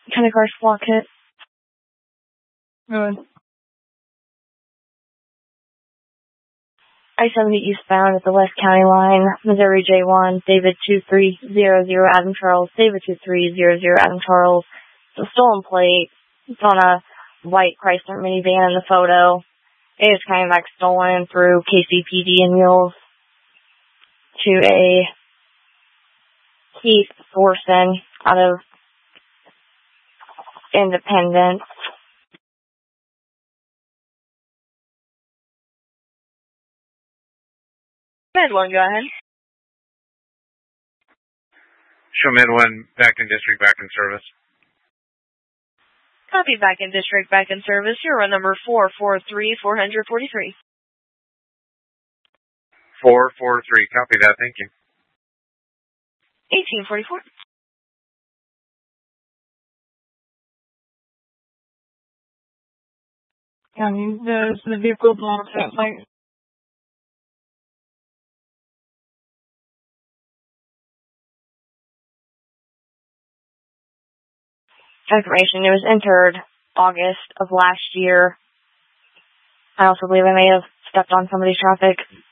County Car Squawk Hit. Good. I-70 eastbound at the West County line, Missouri J1, David 2300 Adam Charles, David 2300 Adam Charles. It's a stolen plate. It's on a white Chrysler minivan in the photo. It is coming back stolen through KCPD and Mules to a Keith Thorson out of Independence. Midland, go ahead. Show Midland, back in district, back in service. Copy, back in district, back in service. Your run number 443-443. 443, copy that, thank you. 1844. The vehicle belongs to that plate. Information. It was entered August of last year. I also believe I may have stepped on somebody's traffic.